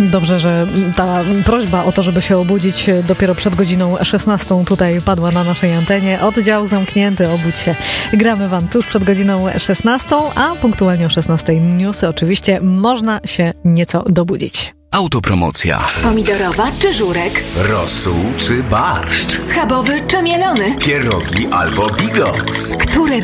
Dobrze, że ta prośba o to, żeby się obudzić dopiero przed godziną 16 tutaj padła na naszej antenie. Oddział zamknięty, obudź się. Gramy wam tuż przed godziną 16, a punktualnie o 16 newsy. Oczywiście można się nieco dobudzić. Autopromocja. Pomidorowa czy żurek? Rosół czy barszcz? Schabowy czy mielony? Pierogi albo bigos? Które